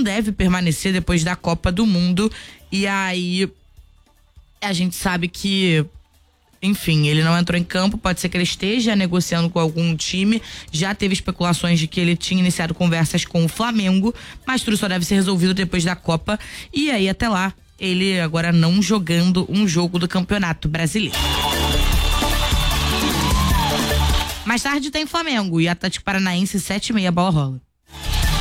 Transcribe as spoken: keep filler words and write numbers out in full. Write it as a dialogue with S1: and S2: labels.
S1: não deve permanecer depois da Copa do Mundo. E aí a gente sabe que, enfim, ele não entrou em campo, pode ser que ele esteja negociando com algum time. Já teve especulações de que ele tinha iniciado conversas com o Flamengo, mas tudo só deve ser resolvido depois da Copa. E aí, até lá, ele agora não jogando um jogo do Campeonato Brasileiro. Mais tarde tem Flamengo e Atlético Paranaense, sete e meia, bola rola.